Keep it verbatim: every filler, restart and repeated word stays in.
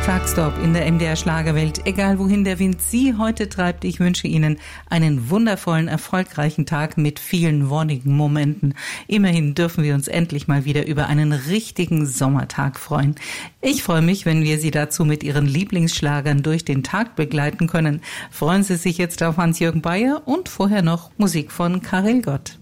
Truckstop in der M D R Schlagerwelt. Egal wohin der Wind Sie heute treibt, ich wünsche Ihnen einen wundervollen, erfolgreichen Tag mit vielen wonnigen Momenten. Immerhin dürfen wir uns endlich mal wieder über einen richtigen Sommertag freuen. Ich freue mich, wenn wir Sie dazu mit Ihren Lieblingsschlagern durch den Tag begleiten können. Freuen Sie sich jetzt auf Hans-Jürgen Beyer und vorher noch Musik von Karel Gott.